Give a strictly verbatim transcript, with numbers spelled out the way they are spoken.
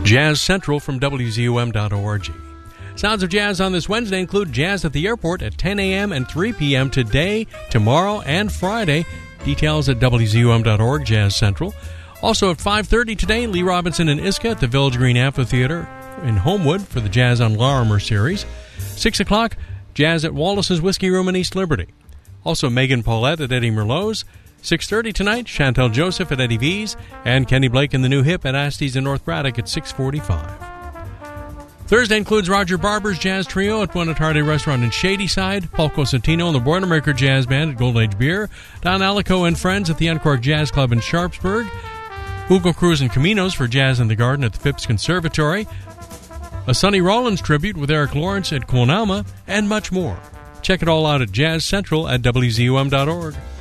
Jazz Central from W Z U M dot org. Sounds of Jazz on this Wednesday include Jazz at the Airport at ten a.m. and three p.m. today, tomorrow, and Friday. Details at W Z U M dot org, Jazz Central. Also at five thirty today, Lee Robinson and Iska at the Village Green Amphitheater in Homewood for the Jazz on Larimer series. six o'clock, Jazz at Wallace's Whiskey Room in East Liberty. Also Megan Paulette at Eddie Merlot's. six thirty tonight, Chantel Joseph at Eddie V's, and Kenny Blake and the New Hip at Astee's in North Braddock at six forty-five. Thursday includes Roger Barber's Jazz Trio at Buonatarte Restaurant in Shadyside, Paul Cosentino and the Boilermaker Jazz Band at Golden Age Beer, Don Alico and Friends at the Uncork Jazz Club in Sharpsburg, Hugo Cruz and Caminos for Jazz in the Garden at the Phipps Conservatory, a Sonny Rollins tribute with Eric Lawrence at Quonama, and much more. Check it all out at Jazz Central at W Z U M dot org.